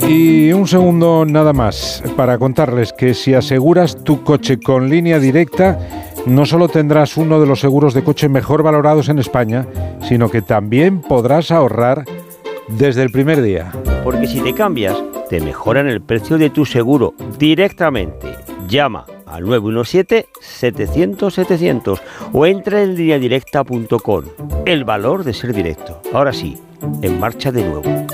Y un segundo nada más para contarles que si aseguras tu coche con Línea Directa, no solo tendrás uno de los seguros de coche mejor valorados en España, sino que también podrás ahorrar desde el primer día. Porque si te cambias, te mejoran el precio de tu seguro directamente. Llama al 917-700-700 o entra en lineadirecta.com. El valor de ser directo. Ahora sí, en marcha de nuevo.